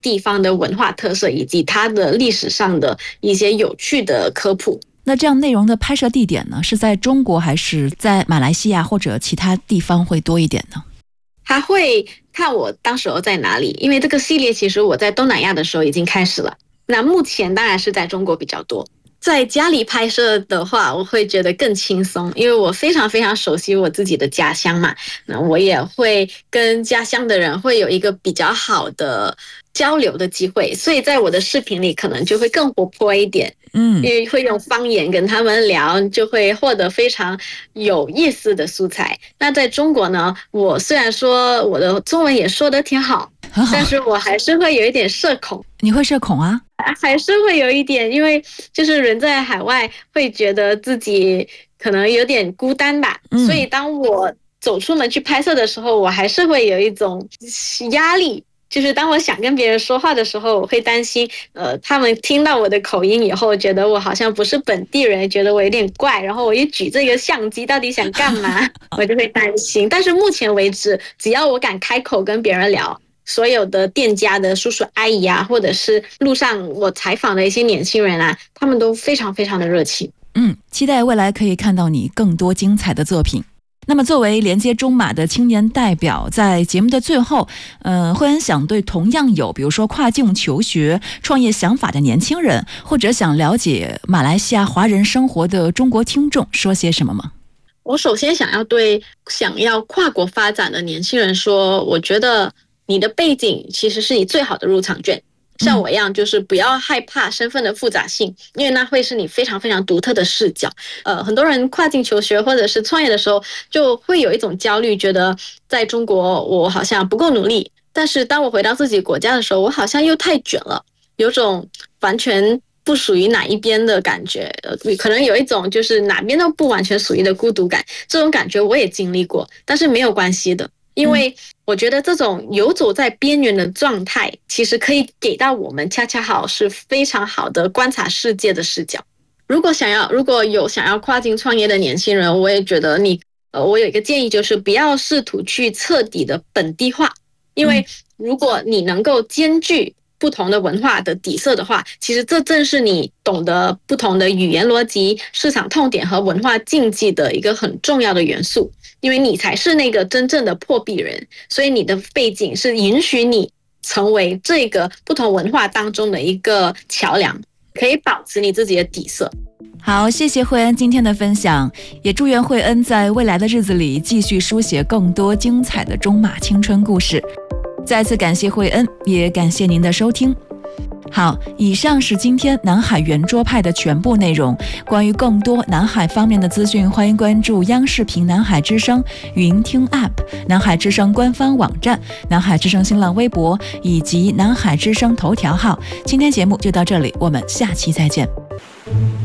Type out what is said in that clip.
地方的文化特色以及它的历史上的一些有趣的科普。 那这样内容的拍摄地点呢，是在中国还是在马来西亚或者其他地方会多一点呢？ 还会看我当时候在哪里，因为这个系列其实我在东南亚的时候已经开始了，那目前当然是在中国比较多。在家里拍摄的话，我会觉得更轻松，因为我非常非常熟悉我自己的家乡嘛，那我也会跟家乡的人会有一个比较好的交流的机会，所以在我的视频里可能就会更活泼一点。因为会用方言跟他们聊，就会获得非常有意思的素材。那在中国呢，我虽然说我的中文也说得挺好，但是我还是会有一点社恐。 你会社恐啊？ 还是会有一点，因为就是人在海外会觉得自己可能有点孤单吧，所以当我走出门去拍摄的时候，我还是会有一种压力。就是当我想跟别人说话的时候，我会担心，他们听到我的口音以后，觉得我好像不是本地人，觉得我有点怪，然后我一举这个相机到底想干嘛，我就会担心。但是目前为止，只要我敢开口跟别人聊，所有的店家的叔叔阿姨啊，或者是路上我采访的一些年轻人啊，他们都非常非常的热情。 期待未来可以看到你更多精彩的作品。那么作为连接中马的青年代表，在节目的最后，慧恩想对同样有比如说跨境求学、创业想法的年轻人，或者想了解马来西亚华人生活的中国听众说些什么吗？ 我首先想要对想要跨国发展的年轻人说，我觉得你的背景其实是你最好的入场券。像我一样，就是不要害怕身份的复杂性，因为那会是你非常非常独特的视角。很多人跨境求学或者是创业的时候，就会有一种焦虑，觉得在中国我好像不够努力，但是当我回到自己国家的时候，我好像又太卷了，有种完全不属于哪一边的感觉，可能有一种就是哪边都不完全属于的孤独感。这种感觉我也经历过，但是没有关系的。因为我觉得这种游走在边缘的状态，其实可以给到我们恰恰好是非常好的观察世界的视角。如果有想要跨境创业的年轻人，我也觉得我有一个建议，就是不要试图去彻底的本地化，因为如果你能够兼具不同的文化的底色的话，其实这正是你懂得不同的语言逻辑、市场痛点和文化禁忌的一个很重要的元素。因为你才是那个真正的破壁人，所以你的背景是允许你成为这个不同文化当中的一个桥梁，可以保持你自己的底色。 好，谢谢慧恩今天的分享，也祝愿慧恩在未来的日子里继续书写更多精彩的中马青春故事。再次感谢慧恩，也感谢您的收听。好，以上是今天南海圆桌派的全部内容。关于更多南海方面的资讯，欢迎关注央视频南海之声云听 App、 南海之声官方网站、南海之声新浪微博以及南海之声头条号。今天节目就到这里，我们下期再见。